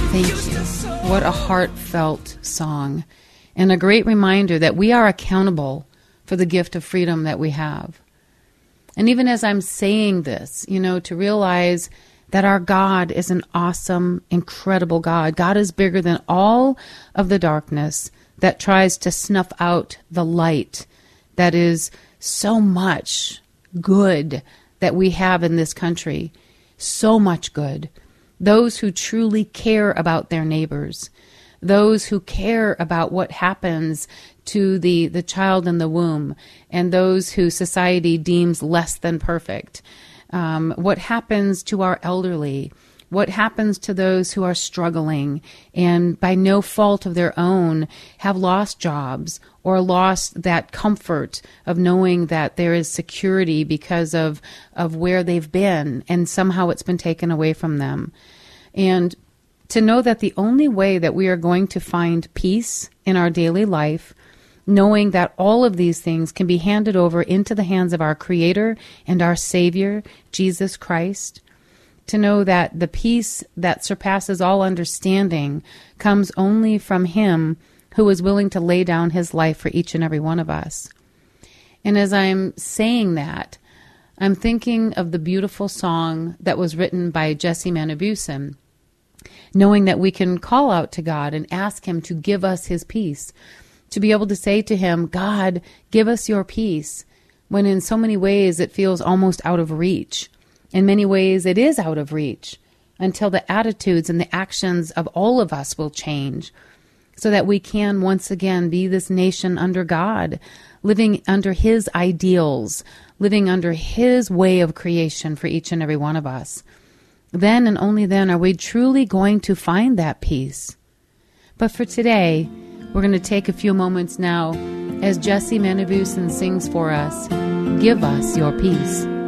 Thank you. What a heartfelt song, and a great reminder that we are accountable for the gift of freedom that we have. And even as I'm saying this, to realize that our God is an awesome, incredible God. God is bigger than all of the darkness that tries to snuff out the light that is so much good that we have in this country. So much good. Those who truly care about their neighbors. Those who care about what happens to the child in the womb, and those who society deems less than perfect. What happens to our elderly, what happens to those who are struggling and by no fault of their own have lost jobs or lost that comfort of knowing that there is security because of where they've been and somehow it's been taken away from them. And to know that the only way that we are going to find peace in our daily life, knowing that all of these things can be handed over into the hands of our Creator and our Savior, Jesus Christ, to know that the peace that surpasses all understanding comes only from Him who is willing to lay down His life for each and every one of us. And as I'm saying that, I'm thinking of the beautiful song that was written by Jesse Manibusan, knowing that we can call out to God and ask Him to give us His peace, to be able to say to Him, God, give us your peace, when in so many ways it feels almost out of reach. In many ways it is out of reach until the attitudes and the actions of all of us will change so that we can once again be this nation under God, living under His ideals, living under His way of creation for each and every one of us. Then and only then are we truly going to find that peace. But for today, we're going to take a few moments now as Jesse Manibusan sings for us, Give Us Your Peace.